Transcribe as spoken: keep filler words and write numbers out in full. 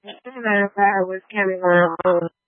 As a matter of fact, I was carrying my own.